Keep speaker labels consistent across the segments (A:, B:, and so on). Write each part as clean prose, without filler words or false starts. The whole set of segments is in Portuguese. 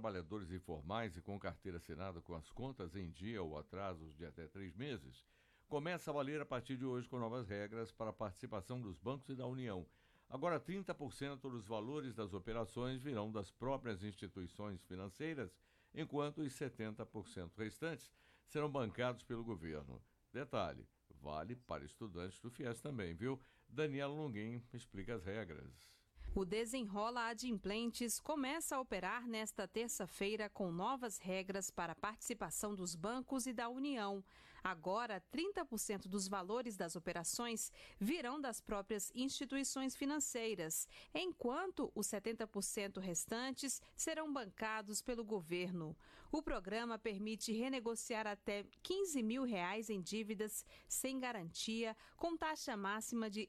A: trabalhadores informais e com carteira assinada com as contas em dia ou atrasos de até 3 meses, começa a valer a partir de hoje com novas regras para a participação dos bancos e da União. Agora, 30% dos valores das operações virão das próprias instituições financeiras, enquanto os 70% restantes serão bancados pelo governo. Detalhe, vale para estudantes do FIES também, viu? Daniela Longuinho explica as regras.
B: O Desenrola Adimplentes começa a operar nesta terça-feira com novas regras para a participação dos bancos e da União. Agora, 30% dos valores das operações virão das próprias instituições financeiras, enquanto os 70% restantes serão bancados pelo governo. O programa permite renegociar até R$15 mil em dívidas sem garantia, com taxa máxima de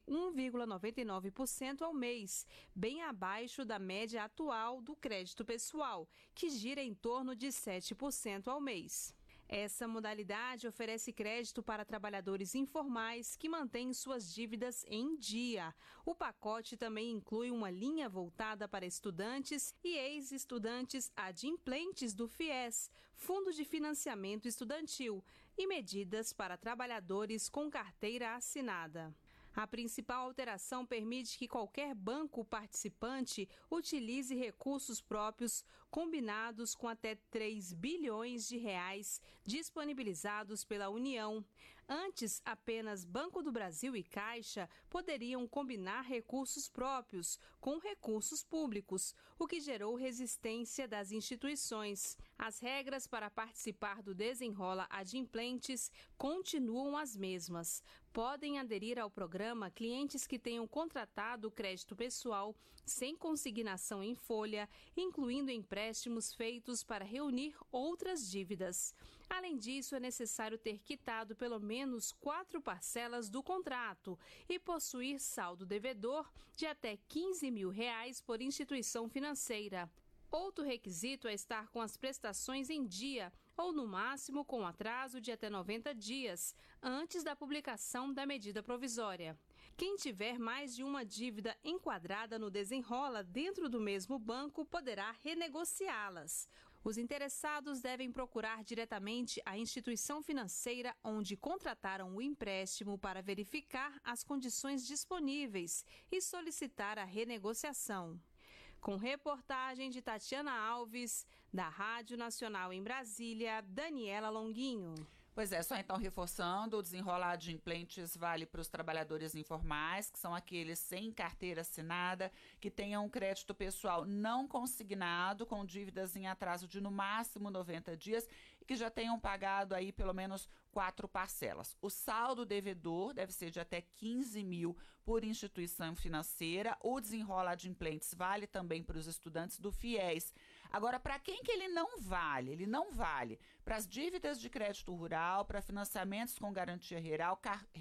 B: 1,99% ao mês, bem abaixo da média atual do crédito pessoal, que gira em torno de 7% ao mês. Essa modalidade oferece crédito para trabalhadores informais que mantêm suas dívidas em dia. O pacote também inclui uma linha voltada para estudantes e ex-estudantes adimplentes do FIES, Fundo de Financiamento Estudantil, e medidas para trabalhadores com carteira assinada. A principal alteração permite que qualquer banco participante utilize recursos próprios combinados com até R$3 bilhões disponibilizados pela União. Antes, apenas Banco do Brasil e Caixa poderiam combinar recursos próprios com recursos públicos, o que gerou resistência das instituições. As regras para participar do Desenrola Adimplentes continuam as mesmas. Podem aderir ao programa clientes que tenham contratado o crédito pessoal sem consignação em folha, incluindo empréstimos feitos para reunir outras dívidas. Além disso, é necessário ter quitado pelo menos 4 parcelas do contrato e possuir saldo devedor de até R$15 mil por instituição financeira. Outro requisito é estar com as prestações em dia ou, no máximo, com atraso de até 90 dias, antes da publicação da medida provisória. Quem tiver mais de uma dívida enquadrada no Desenrola dentro do mesmo banco poderá renegociá-las. Os interessados devem procurar diretamente a instituição financeira onde contrataram o empréstimo para verificar as condições disponíveis e solicitar a renegociação. Com reportagem de Tatiana Alves, da Rádio Nacional em Brasília, Daniela Longuinho.
C: Pois é, só então reforçando, o Desenrola Adimplentes vale para os trabalhadores informais, que são aqueles sem carteira assinada, que tenham um crédito pessoal não consignado, com dívidas em atraso de no máximo 90 dias e que já tenham pagado aí pelo menos 4 parcelas. O saldo devedor deve ser de até R$15 mil por instituição financeira. O Desenrola Adimplentes vale também para os estudantes do FIES. Agora, para quem que ele não vale? Ele não vale para as dívidas de crédito rural, para financiamentos com garantia real,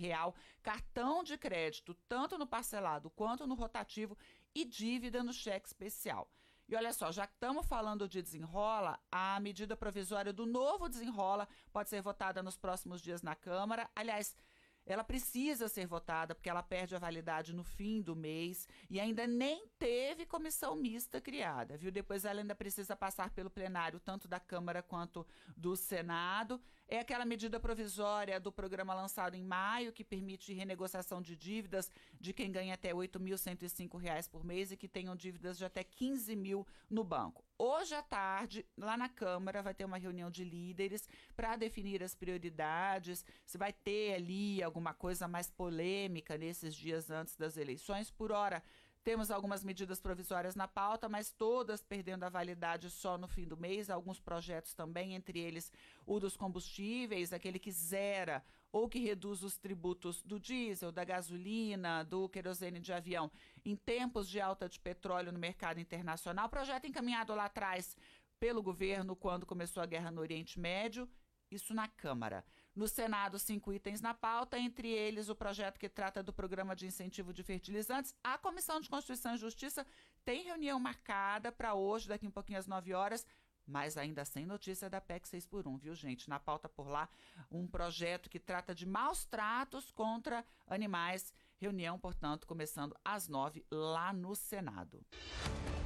C: cartão de crédito, tanto no parcelado quanto no rotativo, e dívida no cheque especial. E olha só, já que estamos falando de Desenrola, a medida provisória do novo Desenrola pode ser votada nos próximos dias na Câmara. Aliás, ela precisa ser votada porque ela perde a validade no fim do mês e ainda nem teve comissão mista criada, viu? Depois ela ainda precisa passar pelo plenário, tanto da Câmara quanto do Senado. É aquela medida provisória do programa lançado em maio, que permite renegociação de dívidas de quem ganha até R$ 8.105 por mês e que tenham dívidas de até R$15 mil no banco. Hoje à tarde, lá na Câmara, vai ter uma reunião de líderes para definir as prioridades, se vai ter ali alguma coisa mais polêmica nesses dias antes das eleições. Por hora, temos algumas medidas provisórias na pauta, mas todas perdendo a validade só no fim do mês. Alguns projetos também, entre eles o dos combustíveis, aquele que zera ou que reduz os tributos do diesel, da gasolina, do querosene de avião em tempos de alta de petróleo no mercado internacional. Projeto encaminhado lá atrás pelo governo quando começou a guerra no Oriente Médio. Isso na Câmara. No Senado, 5 itens na pauta, entre eles o projeto que trata do programa de incentivo de fertilizantes. A Comissão de Constituição e Justiça tem reunião marcada para hoje, daqui um pouquinho às 9 horas, mas ainda sem notícia da PEC 6x1, viu, gente? Na pauta por lá, um projeto que trata de maus tratos contra animais. Reunião, portanto, começando às 9 lá no Senado.